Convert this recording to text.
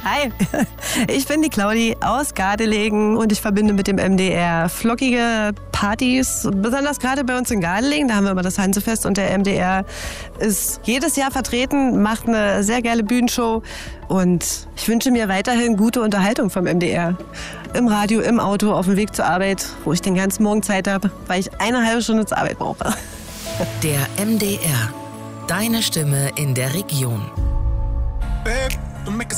Hi, ich bin die Claudi aus Gardelegen und ich verbinde mit dem MDR flockige Partys, besonders gerade bei uns in Gardelegen, da haben wir immer das Hansefest und der MDR ist jedes Jahr vertreten, macht eine sehr geile Bühnenshow und ich wünsche mir weiterhin gute Unterhaltung vom MDR. Im Radio, im Auto, auf dem Weg zur Arbeit, wo ich den ganzen Morgen Zeit habe, weil ich eine halbe Stunde zur Arbeit brauche. Der MDR, deine Stimme in der Region.